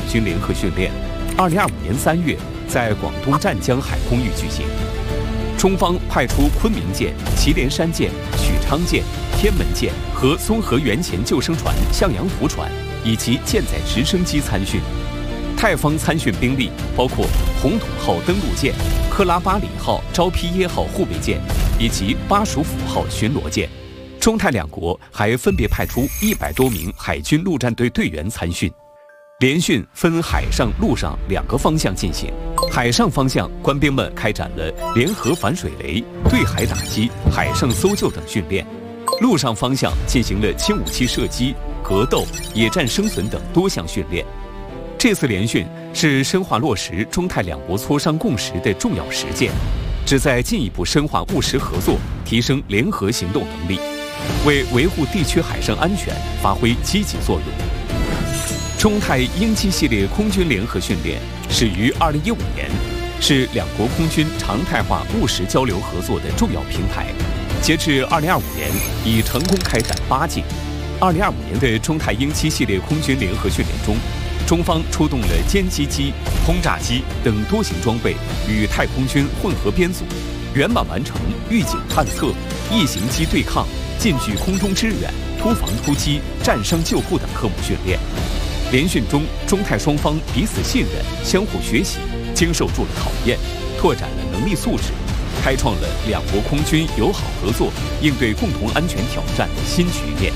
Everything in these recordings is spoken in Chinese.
军联合训练，2025年3月在广东湛江海空域举行。中方派出昆明舰、祁连山舰、许昌舰、天门舰和松河源前救生船、向阳湖船以及舰载直升机参训。泰方参训兵力包括红土号登陆舰、克拉巴里号、昭披耶号护卫舰以及巴蜀府号巡逻舰。中泰两国还分别派出100多名海军陆战队队员参训。联训分海上、陆上2个方向进行。海上方向，官兵们开展了联合反水雷、对海打击、海上搜救等训练；陆上方向进行了轻武器射击、格斗、野战生存等多项训练。这次联训是深化落实中泰两国磋商共识的重要实践，旨在进一步深化务实合作，提升联合行动能力，为维护地区海上安全发挥积极作用。中泰鹰击系列空军联合训练始于2015年，是两国空军常态化务实交流合作的重要平台。截至2025年，已成功开展8届。2025年的中泰鹰击系列空军联合训练中，中方出动了歼击机、轰炸机等多型装备，与泰空军混合编组，圆满完成预警探测、异形机对抗、近距空中支援、突防突击、战伤救护等科目训练。联训中，中泰双方彼此信任、相互学习，经受住了考验，拓展了能力素质，开创了两国空军友好合作、应对共同安全挑战的新局面。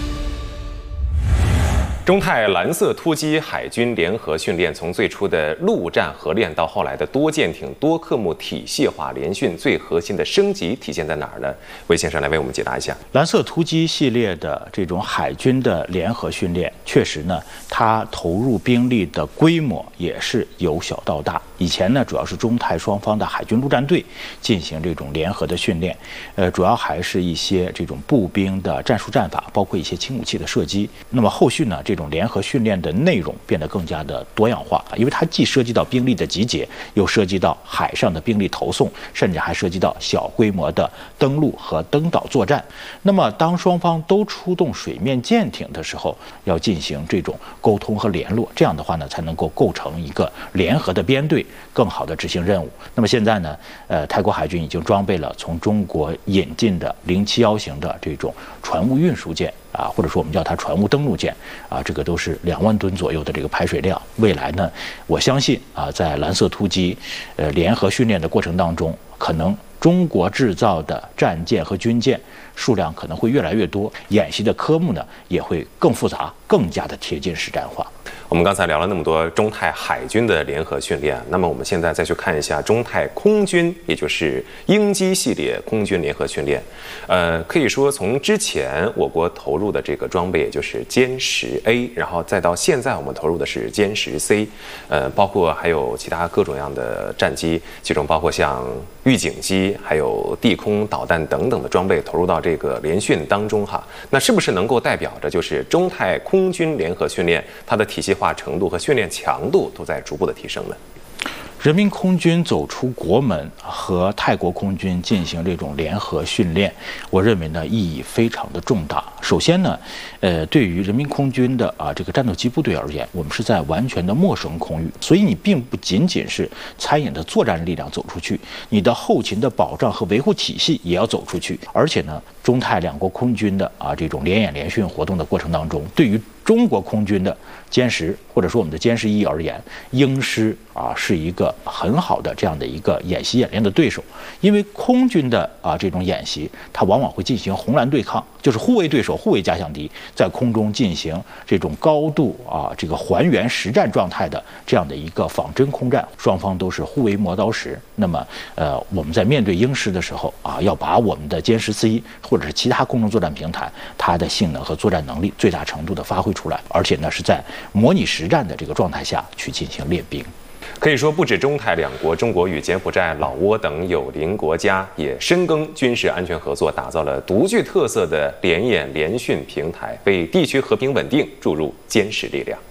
中泰蓝色突击海军联合训练从最初的陆战合练到后来的多舰艇多科目体系化联训，最核心的升级体现在哪儿呢？魏先生来为我们解答一下。 蓝色突击系列的这种海军的联合训练，确实呢，它投入兵力的规模也是由小到大。以前呢，主要是中泰双方的海军陆战队进行这种联合的训练，主要还是一些这种步兵的战术战法，包括一些轻武器的射击。那么后续呢，这种联合训练的内容变得更加的多样化，因为它既涉及到兵力的集结，又涉及到海上的兵力投送，甚至还涉及到小规模的登陆和登岛作战。那么当双方都出动水面舰艇的时候，要进行这种沟通和联络，这样的话呢，才能够构成一个联合的编队，更好的执行任务。那么现在呢，泰国海军已经装备了从中国引进的071型的这种船务运输舰啊，或者说我们叫它船务登陆舰啊，这个都是2万吨左右的这个排水量。未来呢，我相信啊，在蓝色突击联合训练的过程当中，可能中国制造的战舰和军舰数量可能会越来越多，演习的科目呢也会更复杂，更加的贴近实战化。 我们刚才聊了那么多中泰海军的联合训练，那么我们现在再去看一下中泰空军，也就是鹰击系列空军联合训练。可以说从之前我国投入的这个装备，也就是歼10A，然后再到现在我们投入的是歼10C，包括还有其他各种各样的战机，其中包括像预警机、还有地空导弹等等的装备投入到这个联训当中哈。那是不是能够代表着就是中泰空军联合训练它的体系化程度和训练强度都在逐步的提升呢？ 人民空军走出国门和泰国空军进行这种联合训练，我认为呢意义非常的重大。首先呢，对于人民空军的这个战斗机部队而言，我们是在完全的陌生空域，所以你并不仅仅是参演的作战力量走出去，你的后勤的保障和维护体系也要走出去。而且呢，中泰两国空军的这种联演联训活动的过程当中，对于中国空军的歼10或者说我们的歼11而言，鹰师是一个很好的这样的一个演习演练的对手。因为空军的这种演习，它往往会进行红蓝对抗，就是护卫对手、护卫假想敌，在空中进行这种高度这个还原实战状态的这样的一个仿真空战，双方都是互为磨刀石。那么我们在面对鹰师的时候要把我们的歼10C或者是其他空中作战平台它的性能和作战能力最大程度的发挥出来，而且呢是在模拟实战的这个状态下去进行练兵。 可以说，不止中泰两国，中国与柬埔寨、老挝等友邻国家也深耕军事安全合作，打造了独具特色的联演联训平台，为地区和平稳定注入坚实力量。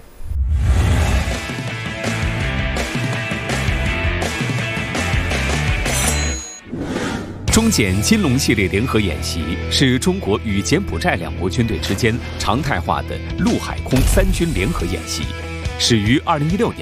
中柬金龙系列联合演习是中国与柬埔寨两国军队之间常态化的陆海空3军联合演习，始于2016年。